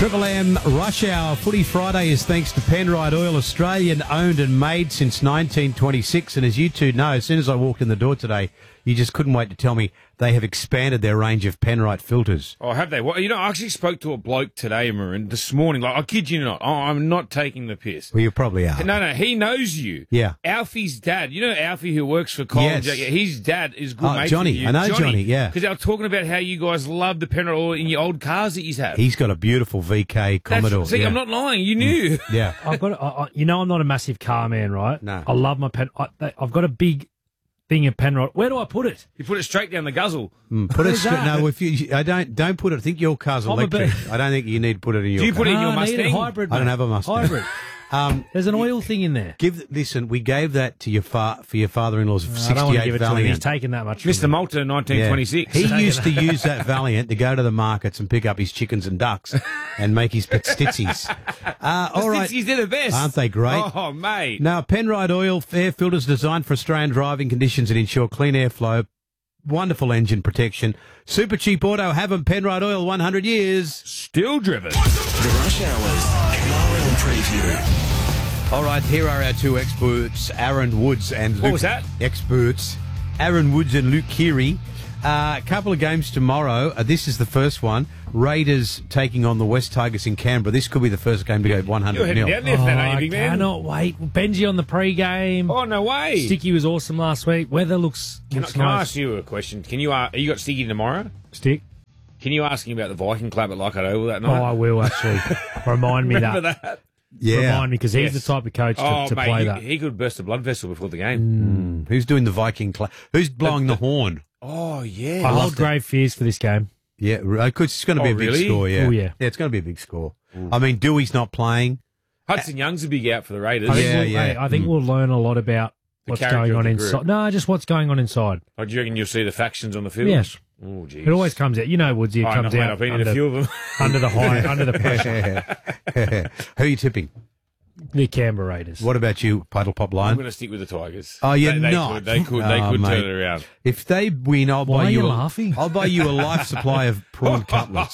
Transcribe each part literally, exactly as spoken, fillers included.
Triple M Rush Hour Footy Friday is thanks to Penrite Oil, Australian owned and made since nineteen twenty-six. And as you two know, as soon as I walked in the door today, you just couldn't wait to tell me they have expanded their range of Penrite filters. Oh, have they? Well, you know, I actually spoke to a bloke today, Maroon, this morning. Like, I kid you not. Oh, I'm not taking the piss. Well, you probably are. No, no, he knows you. Yeah. Alfie's dad. You know Alfie who works for Collins? Yes. His dad is good Oh, mate Johnny. with you. I know Johnny, yeah. Because they were talking about how you guys love the Penrite Oil in your old cars that you have. He's got a beautiful V K Commodore. That's, see, yeah. I'm not lying. You knew. Yeah. I've got, I, I, you know, I'm not a massive car man, right? No. I love my pen. I, they- I've got a big thing of Penrite. Where do I put it? You put it straight down the guzzle. Mm, put it Where's straight. that? No, if you, I don't, don't put it. I think your car's I'm a electric. bit- I don't think you need to put it in your Do you car. put it in your No, I need a Mustang? hybrid. I don't mate. have a Mustang. Hybrid. Um, There's an oil thing in there. give listen. We gave that to your fa- for your father-in-law's I don't want to sixty-eight give it to him. He's Valiant. taken that much. Mister From me. Malta, nineteen twenty-six. He used to use that Valiant to go to the markets and pick up his chickens and ducks and make his petstitsies. Uh, all right. Stitzies, they're the best. Aren't they great? Oh, mate. Now, Penrite Oil air filters designed for Australian driving conditions and ensure clean airflow. Wonderful engine protection. Super cheap auto. Have 'em. Penrite Oil, one hundred years. Still driven. The Rush Hours N R L preview. All right, here are our two experts, Aaron Woods and Luke. What was that? Experts, Aaron Woods and Luke Keary. Uh, a couple of games tomorrow. Uh, this is the first one. Raiders taking on the West Tigers in Canberra. This could be the first game to go one hundred You're heading nil. down there for Oh, that, I ain't you, big man? cannot wait. Benji on the pre-game. Oh, no way. Sticky was awesome last week. Weather looks, Can, I, looks can I nice. ask you a question? Can you, uh, you got Sticky tomorrow? Stick. Can you ask him about the Viking Club at Leichhardt Oval that Oh, night? I will actually. Remind me Remember that. that? Yeah. Remind me because he's Yes. the type of coach to, Oh, to mate, play he, that. he could burst a blood vessel before the game. Who's doing the Viking club? Who's blowing the horn? Oh, yeah. I hold grave fears for this game. Yeah, right, 'cause it's going to be Oh, a big really? score. Yeah. Oh, yeah. Yeah, it's going to be a big score. I mean, Dewey's not playing. Hudson Young's a big out for the Raiders. I think, Yeah, we'll, yeah. hey, I think we'll learn a lot about The what's character going of on the group. inside. No, just what's going on inside. Oh, do you reckon you'll see the factions on the field? Yes. Oh, geez. It always comes out. You know, Woodsy, it Oh, comes no, mate, out I've been in under, a few of them. under the high, under the pressure. Who are you tipping? The Canberra Raiders. What about you, Puddle Pop I'm Line? going to stick with the Tigers. Oh, you're they, they not? Could, they could, they Oh, could mate. turn it around. If they win, I'll Why buy are you. you a, laughing? I'll buy you a life supply of prawn cutlets.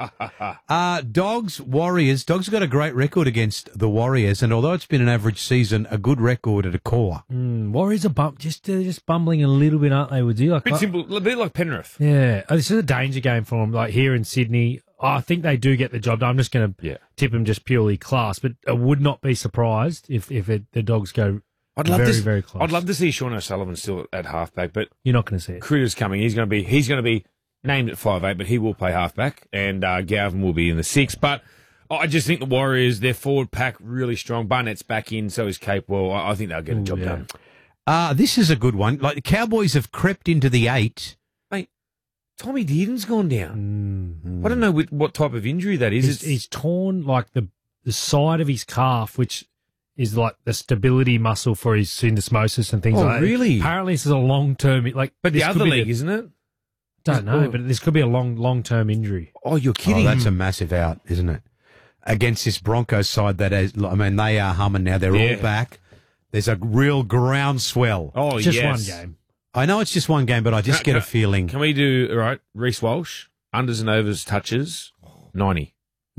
Uh, Dogs, Warriors. Dogs have got a great record against the Warriors, and although it's been an average season, a good record at a core. Mm, Warriors are bump, just uh, just bumbling a little bit, aren't they, Woodsy? Like, Bit I- simple, a bit like Penrith. Yeah, oh, this is a danger game for them. Like here in Sydney, I think they do get the job done. I'm just going to Yeah. tip them just purely class, but I would not be surprised if if it, the Dogs go I'd love very to, very close. I'd love to see Sean O'Sullivan still at halfback, but You're not going to see it. Critter's coming. He's going to be he's going to be named at five eight, but he will play halfback, and uh, Galvin will be in the six. But I just think the Warriors, their forward pack really strong. Barnett's back in, so is Capewell. I, I think they'll get a job yeah. done. Uh, this is a good one. Like the Cowboys have crept into the eight. Mate, Tommy Dearden's gone down. Mm. I don't know what, what type of injury that is. He's, It's- he's torn like the the side of his calf, which is like the stability muscle for his syndesmosis and things Oh, like that. really? Apparently, this is a long term. Like, but the this could other be league, the- isn't it? Don't know, Oh. but this could be a long long term injury. Oh, you're Oh, kidding. that's a massive out, isn't it? Against this Broncos side that is, I mean, they are humming now. They're Yeah. all back. There's a real groundswell. oh, It's just yes. one game. I know it's just one game, but I just Can- get a can- feeling. Can we do, all right, Reece Walsh, unders and overs, touches, ninety.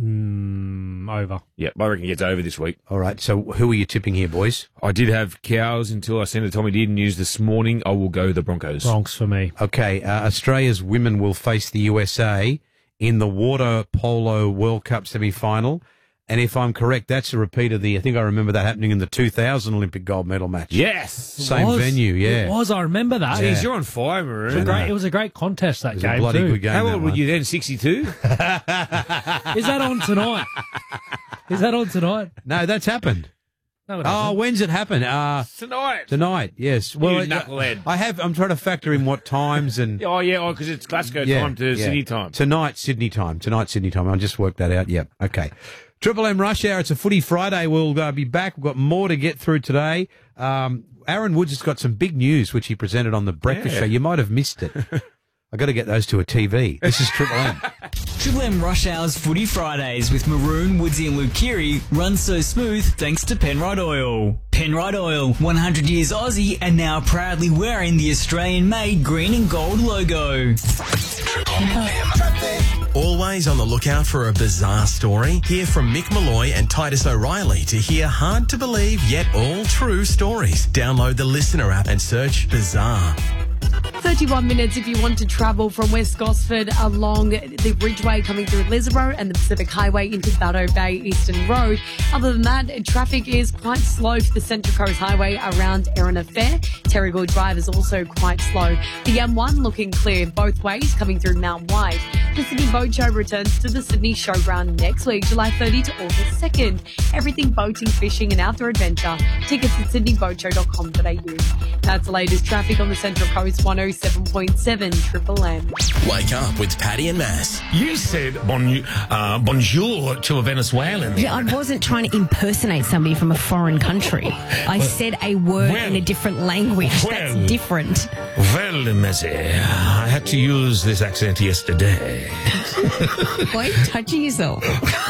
Mm, over. Yeah, I reckon he gets over this week. All right, so who are you tipping here, boys? I did have cows until I sent the Tommy Dearden news this morning. I will go the Broncos. Bronx for me. Okay, uh, Australia's women will face the U S A in the water polo World Cup semi-final. And if I'm correct, that's a repeat of the, I think I remember that happening in the two thousand Olympic gold medal match. Yes. Same Was. venue, yeah. It was. I remember that. Jeez, Yeah. you're on fire, It was, Maroon. a great, it was a great contest, that It was a game, bloody too. good game. How that old were one. you then? sixty-two? Is that on tonight? Is that on tonight? No, that's happened. No, it Oh, hasn't. when's it happen? Uh, Tonight. tonight, yes. Well, You I- knucklehead. I have, I'm trying to factor in what times and... Oh, yeah, oh, because it's Glasgow Yeah, time to yeah. Sydney time. Tonight, Sydney time. Tonight, Sydney time. I'll just work that out. Yep. Okay. Triple M Rush Hour. It's a footy Friday. We'll uh, be back. We've got more to get through today. Um, Aaron Woods has got some big news, which he presented on the breakfast Yeah. show. You might have missed it. I've got to get those to a T V. This is Triple M. Triple M Rush Hours Footy Fridays with Maroon, Woodsy and Luke Keary runs so smooth thanks to Penrite Oil. Penrite Oil, one hundred years Aussie and now proudly wearing the Australian-made green and gold logo. Triple M. Always on the lookout for a bizarre story? Hear from Mick Malloy and Titus O'Reilly to hear hard-to-believe yet all-true stories. Download the Listener app and search Bizarre. thirty-one minutes if you want to travel from West Gosford along the Ridgeway coming through Lisborough and the Pacific Highway into Batto Bay Eastern Road. Other than that, traffic is quite slow for the Central Coast Highway around Erina Fair. Terrigal Drive is also quite slow. The M one looking clear both ways coming through Mount White. The Sydney Boat Show returns to the Sydney Showground next week, July thirtieth to August second. Everything boating, fishing and outdoor adventure. Tickets at sydney boat show dot com dot a u. That's the latest traffic on the Central Coast, one oh seven point seven Triple M. Wake up with Paddy and Mass. You said bon, uh, bonjour to a Venezuelan. Yeah, I wasn't trying to impersonate somebody from a foreign country. I said a word well, in a different language. well, That's different. Well, Messi, I had to use this accent yesterday. Why are you touching yourself?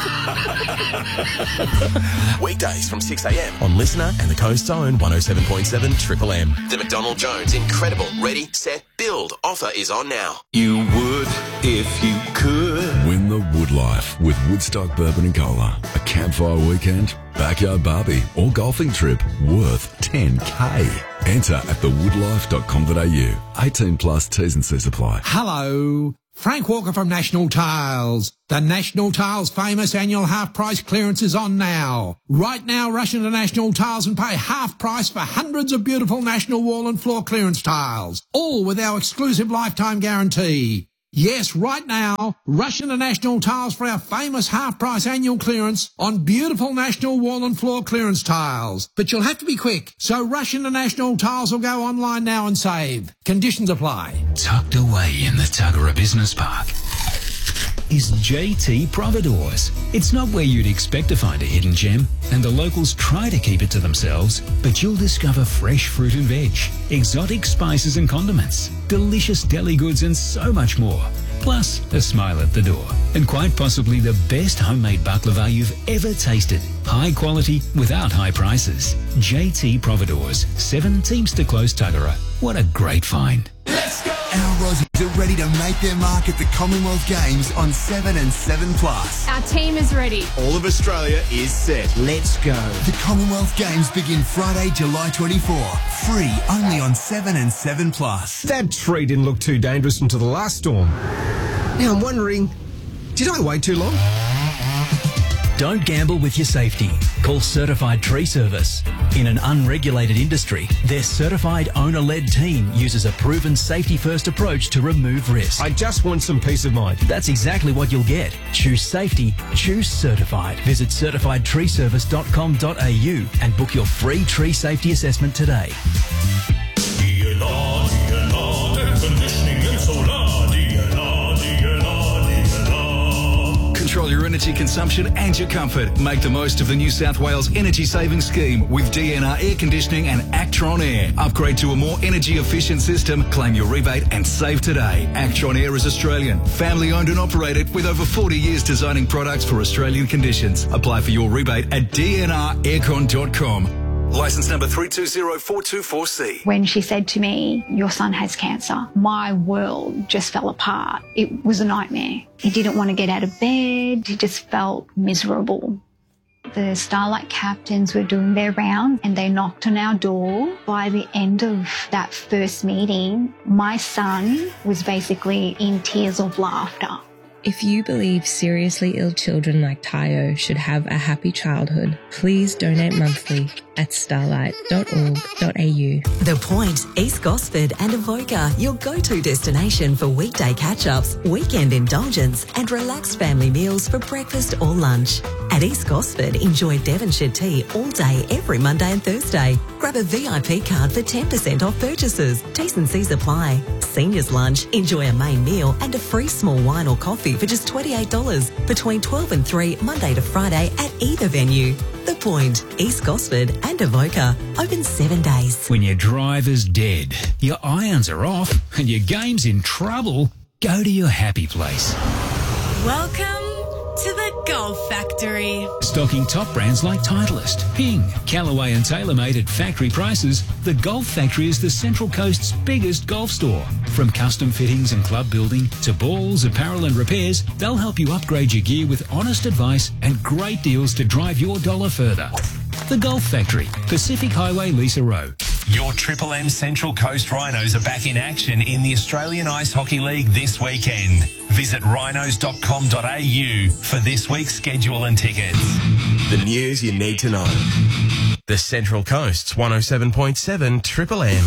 Weekdays from six a.m. on Listener and the Coast's own one oh seven point seven Triple M. The McDonald Jones Incredible Ready, Set, Build offer is on now. You would if you could. Win the Wood Life with Woodstock Bourbon and Cola. A campfire weekend, backyard barbie or golfing trip worth ten K. Enter at the woodlife dot com dot a u. eighteen plus T's and C's apply. Hello. Frank Walker from National Tiles. The National Tiles famous annual half price clearance is on now. Right now, rush into National Tiles and pay half price for hundreds of beautiful National wall and floor clearance tiles, all with our exclusive lifetime guarantee. Yes, right now, rush into National Tiles for our famous half-price annual clearance on beautiful National wall and floor clearance tiles. But you'll have to be quick, so rush into National Tiles or go online now and save. Conditions apply. Tucked away in the Tuggerah Business Park is J T Providores. It's not where you'd expect to find a hidden gem, and the locals try to keep it to themselves, but you'll discover fresh fruit and veg, exotic spices and condiments, delicious deli goods and so much more. Plus, a smile at the door. And quite possibly the best homemade baklava you've ever tasted. High quality without high prices. J T Providores, seven Teamster Close, Tuggerah. What a great find. Let's go! Our Aussies are ready to make their mark at the Commonwealth Games on seven and seven plus. Our team is ready. All of Australia is set. Let's go. The Commonwealth Games begin Friday, July twenty-fourth. Free only on seven and seven plus. That tree didn't look too dangerous until the last storm. Now I'm wondering, did I wait too long? Don't gamble with your safety. Call Certified Tree Service. In an unregulated industry, their certified owner-led team uses a proven safety-first approach to remove risk. I just want some peace of mind. That's exactly what you'll get. Choose safety, choose certified. Visit certified tree service dot com dot a u and book your free tree safety assessment today. D N R, D N R, air conditioning and solar. D N R, D N R, D N R. Control your energy consumption and your comfort. Make the most of the New South Wales Energy Saving Scheme with D N R Air Conditioning and Actron Air. Upgrade to a more energy efficient system, claim your rebate and save today. Actron Air is Australian, family owned and operated with over forty years designing products for Australian conditions. Apply for your rebate at d n r aircon dot com. Licence number three two zero four two four C. When she said to me, your son has cancer, my world just fell apart. It was a nightmare. He didn't want to get out of bed. He just felt miserable. The Starlight captains were doing their round and they knocked on our door. By the end of that first meeting, my son was basically in tears of laughter. If you believe seriously ill children like Tayo should have a happy childhood, please donate monthly at starlight dot org dot a u. The Point, East Gosford and Avoca, your go-to destination for weekday catch-ups, weekend indulgence and relaxed family meals for breakfast or lunch. At East Gosford, enjoy Devonshire tea all day every Monday and Thursday. Grab a V I P card for ten percent off purchases. T's and C's apply. Seniors lunch, enjoy a main meal and a free small wine or coffee for just twenty-eight dollars between twelve and three, Monday to Friday at either venue. The Point, East Gosford and Avoca, open seven days. When your driver's dead, your irons are off and your game's in trouble, go to your happy place. Welcome to the Golf Factory. Stocking top brands like Titleist, Ping, Callaway and TaylorMade at factory prices, the Golf Factory is the Central Coast's biggest golf store. From custom fittings and club building to balls, apparel and repairs, they'll help you upgrade your gear with honest advice and great deals to drive your dollar further. The Golf Factory, Pacific Highway, Lisa Row. Your Triple M Central Coast Rhinos are back in action in the Australian Ice Hockey League this weekend. Visit rhinos dot com dot a u for this week's schedule and tickets. The news you need to know. The Central Coast's one oh seven point seven Triple M.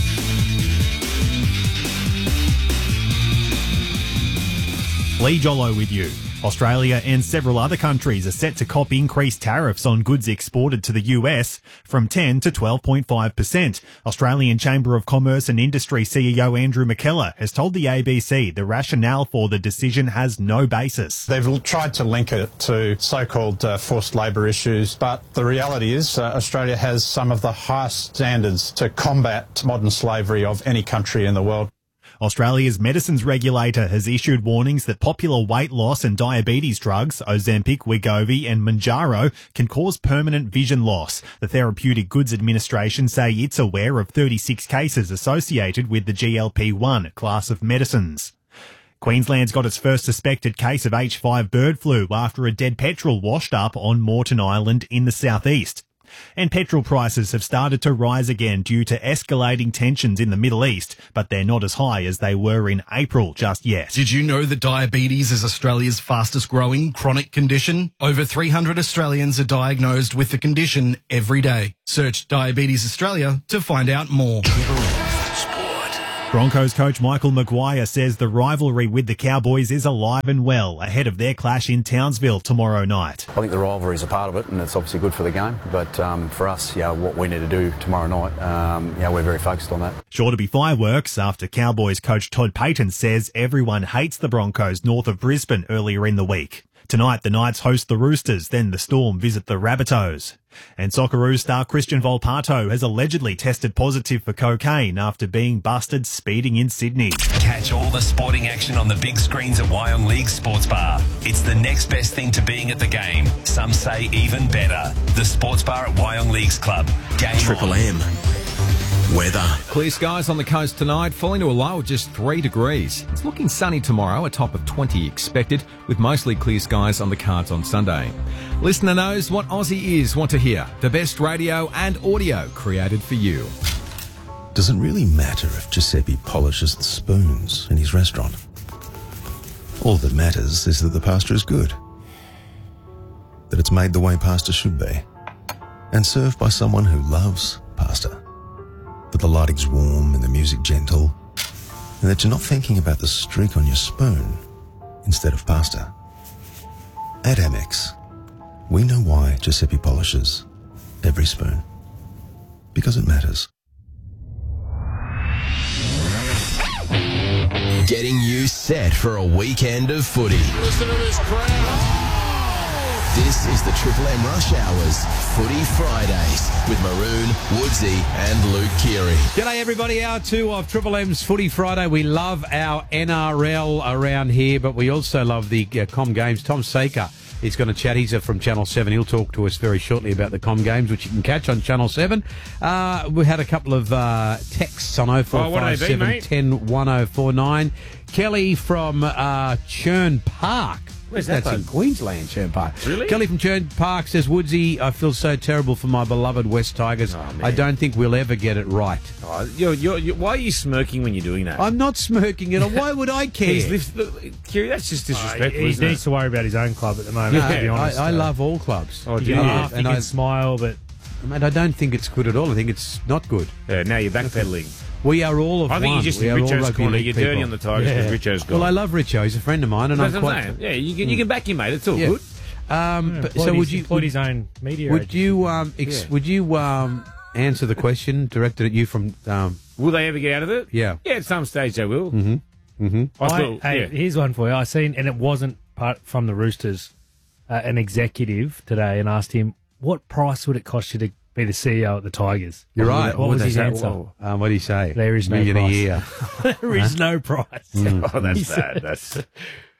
Lee Jollo with you. Australia and several other countries are set to cop increased tariffs on goods exported to the U S from ten to twelve point five percent. Australian Chamber of Commerce and Industry C E O Andrew McKellar has told the A B C the rationale for the decision has no basis. They've tried to link it to so-called uh, forced labour issues, but the reality is uh, Australia has some of the highest standards to combat modern slavery of any country in the world. Australia's medicines regulator has issued warnings that popular weight loss and diabetes drugs, Ozempic, Wegovy and Mounjaro, can cause permanent vision loss. The Therapeutic Goods Administration say it's aware of thirty-six cases associated with the G L P one class of medicines. Queensland's got its first suspected case of H five bird flu after a dead petrel washed up on Moreton Island in the southeast. And petrol prices have started to rise again due to escalating tensions in the Middle East, but they're not as high as they were in April just yet. Did you know that diabetes is Australia's fastest growing chronic condition? Over three hundred Australians are diagnosed with the condition every day. Search Diabetes Australia to find out more. Broncos coach Michael Maguire says the rivalry with the Cowboys is alive and well ahead of their clash in Townsville tomorrow night. I think the rivalry is a part of it, and it's obviously good for the game. But um, for us, yeah, what we need to do tomorrow night, um, yeah, we're very focused on that. Sure to be fireworks after Cowboys coach Todd Payton says everyone hates the Broncos north of Brisbane earlier in the week. Tonight, the Knights host the Roosters, then the Storm visit the Rabbitohs. And Socceroos star Christian Volpato has allegedly tested positive for cocaine after being busted speeding in Sydney. Catch all the sporting action on the big screens at Wyong League Sports Bar. It's the next best thing to being at the game. Some say even better. The Sports Bar at Wyong Leagues Club. Game Triple M. Weather. Clear skies on the coast tonight, falling to a low of just three degrees. It's looking sunny tomorrow, a top of twenty expected, with mostly clear skies on the cards on Sunday. Listener knows what Aussie ears want to hear. The best radio and audio created for you. Does it really matter if Giuseppe polishes the spoons in his restaurant? All that matters is that the pasta is good. That it's made the way pasta should be. And served by someone who loves pasta. That the lighting's warm and the music gentle, and that you're not thinking about the streak on your spoon instead of pasta. At Amex, we know why Giuseppe polishes every spoon. Because it matters. Getting you set for a weekend of footy. Listen to this crowd. This is the Triple M Rush Hours Footy Fridays with Maroon, Woodsy and Luke Keary. G'day everybody, hour two of Triple M's Footy Friday. We love our N R L around here, but we also love the uh, Com Games. Tom Saker is going to chat. He's uh, from Channel seven. He'll talk to us very shortly about the Com Games, which you can catch on Channel seven. Uh, we had a couple of uh, texts on oh four five seven, one oh one oh four nine. Kelly from uh, Churn Park. Where's that? That's in Queensland, Churn Park. Really? Kelly from Churn Park says, Woodsy, I feel so terrible for my beloved West Tigers. Oh, I don't think we'll ever get it right. Oh, you're, you're, you're, why are you smirking when you're doing that? I'm not smirking at all. Why would I care? He's lift, look, Kiri, that's just disrespectful. Uh, he isn't needs it? to worry about his own club at the moment, No, to be honest. I, I uh, love all clubs. Oh, you do can you? laugh, you And can I- smile, but Mate, I don't think it's good at all. I think it's not good. Yeah, now you're backpedaling. We are all of I think one. you're just we in are all Richo's rugby corner. league You're people. dirty on the Tigers because Richo's gone. Well, I love Richo. He's a friend of mine, and That's I'm what quite. I'm saying. Yeah, you can, you can back him, mate. It's all Yeah. good. Um, Yeah, but, employed so his- would you employed would, his own media would agency. you um ex, Yeah. would you um answer the question directed at you from um Will they ever get out of it? yeah Yeah, at some stage they will. mm-hmm mm-hmm I I, thought, hey, yeah. here's one for you. I seen, and it wasn't part from the Roosters, uh, an executive today, and asked him what price would it cost you to be the C E O at the Tigers. You're What right. was- What was What his they say? answer? Whoa. Um, what do you say? There is no Million price. a year. There is no price. Mm. Oh, that's He bad. said. That's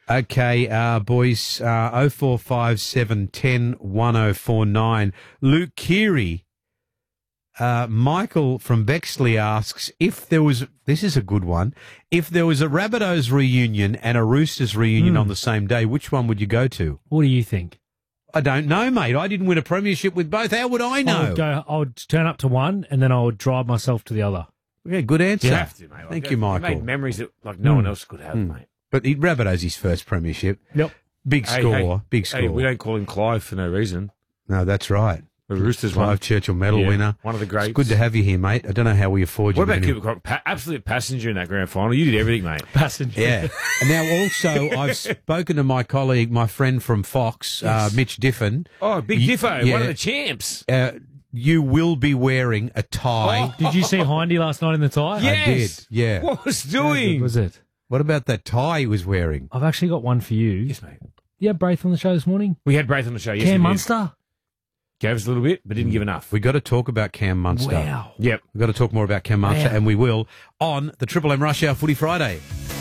Okay, uh, boys, uh, oh four five seven, one oh, one oh four nine. Luke Keary, uh, Michael from Bexley asks, if there was, this is a good one, if there was a Rabbitohs reunion and a Roosters reunion Mm. on the same day, which one would you go to? What do you think? I don't know, mate. I didn't win a premiership with both. How would I I know? would go. I would turn up to one, and then I would drive myself to the other. Yeah, good answer. You have to, mate. Like, Thank you, Michael. You made memories that like no Mm. one else could have, Mm. mate. But he, Rabbitohs his first premiership. Yep. Big Hey, score. hey, big score. Hey, we don't call him Clive for no reason. No, that's right. The Roosters Clive won. Churchill medal Yeah, winner. one of the greats. It's good to have you here, mate. I don't know how we afford you. What about but anyway. Cooper Cronk? Pa- absolute passenger in that grand final. You did everything, mate. Passenger. Yeah. And now also, I've spoken to my colleague, my friend from Fox, uh, Yes. Mitch Diffin. Oh, Big You- Diffo, yeah. one of the champs. Uh, you will be wearing a tie. Did you see Hindy last night in the tie? I Yes. did. Yeah. What was How good doing? was it? What about that tie he was wearing? I've actually got one for you. Yes, mate. You had Braith on the show this morning? We had Braith on the show. Yes, Cam we did. Munster? Gave us a little bit, but didn't give enough. We got to talk about Cam Munster. Wow. Yep. We've got to talk more about Cam Munster, Wow. and we will on the Triple M Rush Hour Footy Friday.